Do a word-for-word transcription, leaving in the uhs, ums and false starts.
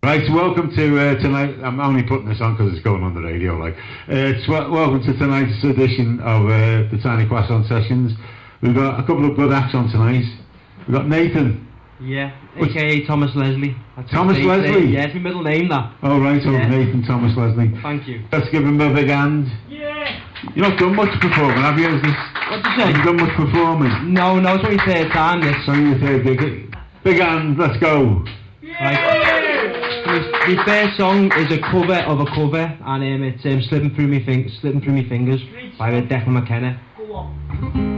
Right, so welcome to uh, tonight. I'm only putting this on because it's going on the radio. Like, uh, it's w- welcome to tonight's edition of uh, the Tiny Croissant Sessions. We've got a couple of good acts on tonight. We've got Nathan. Yeah, What's aka Thomas Leslie. That's Thomas Leslie? Name. Yeah, it's my middle name, that. Oh, right, so yeah. Nathan Thomas Leslie. Thank you. Let's give him a big hand. Yeah! You've not done much performing, have you? Is this, what did you say? Have you done much performing? No, no, it's only third time, this. It's only your third big, big hand, let's go. Yeah! Right. My, my first song is a cover of a cover, and um, it's um, Slipping Through Me Fing- Slipping Through Me Fingers by Declan McKenna. Go on.